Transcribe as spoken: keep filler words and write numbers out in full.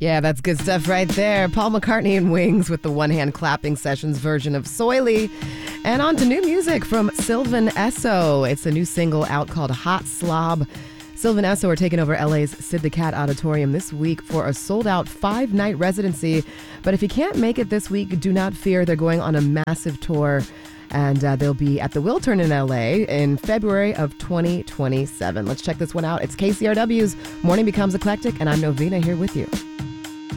Yeah, that's good stuff right there. Paul McCartney and Wings with the one-hand clapping sessions version of Soily. And on to new music from Sylvan Esso. It's a new single out called Hot Slob. Sylvan Esso are taking over L A's Sid the Cat Auditorium this week for a sold-out five-night residency. But if you can't make it this week, do not fear. They're going on a massive tour. And uh, they'll be at the Wiltern in L A in February of twenty twenty-seven. Let's check this one out. It's K C R W's Morning Becomes Eclectic, and I'm Novena here with you.